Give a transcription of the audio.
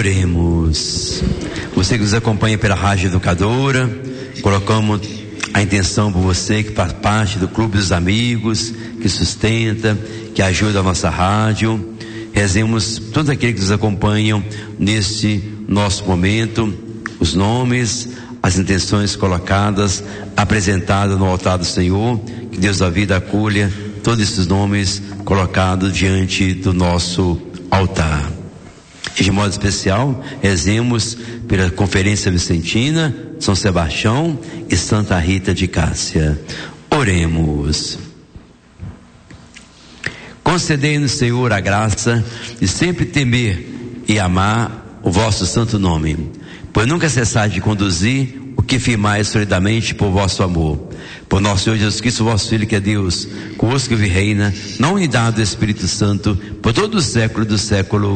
Oremos. Você que nos acompanha pela Rádio Educadora, colocamos a intenção por você que faz parte do Clube dos Amigos, que sustenta, que ajuda a nossa rádio. Rezemos todos aqueles que nos acompanham neste nosso momento, os nomes, as intenções colocadas, apresentadas no altar do Senhor. Que Deus da vida acolha todos esses nomes colocados diante do nosso altar. De modo especial, rezemos pela Conferência Vicentina, São Sebastião e Santa Rita de Cássia. Oremos. Concedei-nos, Senhor, a graça de sempre temer e amar o vosso santo nome, pois nunca cessais de conduzir o que firmais solidamente por vosso amor. Por nosso Senhor Jesus Cristo, vosso Filho, que é Deus, convosco que reina, na unidade do Espírito Santo, por todo o século do século.